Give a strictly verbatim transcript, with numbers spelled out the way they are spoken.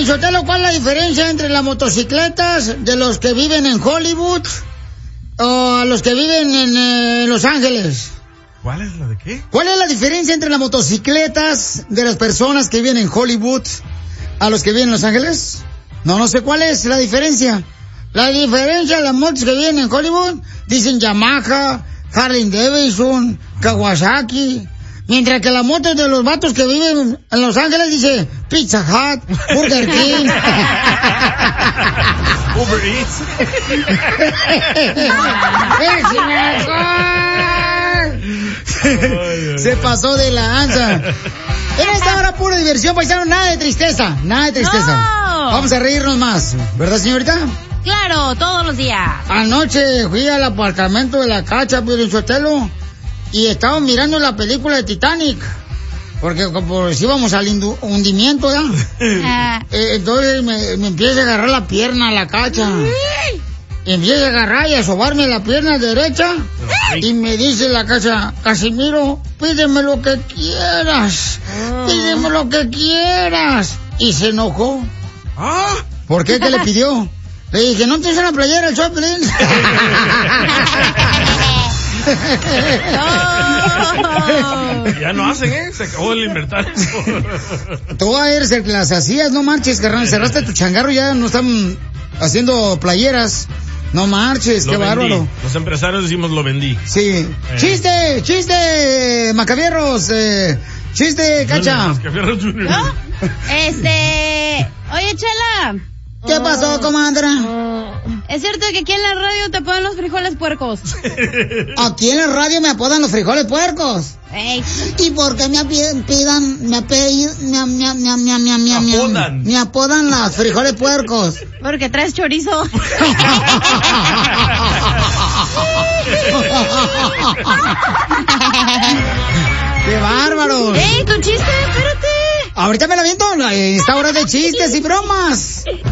Sotelo, ¿cuál es la diferencia entre las motocicletas de los que viven en Hollywood o a los que viven en eh, Los Ángeles? ¿Cuál es la de qué? ¿Cuál es la diferencia entre las motocicletas de las personas que viven en Hollywood a los que viven en Los Ángeles? No, no sé cuál es la diferencia. La diferencia de las motos que viven en Hollywood dicen Yamaha, Harley Davidson, Kawasaki. Mientras que las motos de los vatos que viven en Los Ángeles dice Pizza Hut, Burger King. Uber Eats. Se pasó de la ancha. En esta hora pura diversión, paisano, nada de tristeza, nada de tristeza. No. Vamos a reírnos más, ¿verdad, señorita? Claro, todos los días. Anoche fui al apartamento de la Cacha, Piolín Sotelo, y estábamos mirando la película de Titanic, porque como si íbamos al indu- hundimiento, ¿ya? Ah. Eh, entonces me, me empieza a agarrar la pierna la Cacha. Y empieza a agarrar y a sobarme la pierna derecha. Y me dice la Cacha, Casimiro, pídeme lo que quieras. Pídeme lo que quieras. Y se enojó. ¿Ah? ¿Por qué? ¿Qué le pidió? Le dije, ¿no tienes una playera el Choplin? Ya no hacen, ¿eh? Se acabó el inventario. Tú eres el que las hacías, no marches, carnal. Cerraste tu changarro, ya no están haciendo playeras. No marches, Lo qué vendí. bárbaro. Los empresarios decimos lo vendí. Sí. Eh. ¡Chiste! ¡Chiste! ¡Macabierros! Eh, ¡Chiste, Cacha! Mascafierros Junior. ¿No? Este... Oye, Chela. ¿Qué pasó, comadre? ¿Es cierto que aquí en la radio te ponen los frijoles puercos? Aquí en la radio me apodan los frijoles puercos. Ey. ¿Y por qué me apidan, me apellidan, me, me, me, me, me, me, me, Apodan. me apodan los frijoles puercos? Porque traes chorizo. ¡Qué bárbaros! ¡Ey, tu chiste! Espérate. Ahorita me la viento, esta hora de chistes y bromas.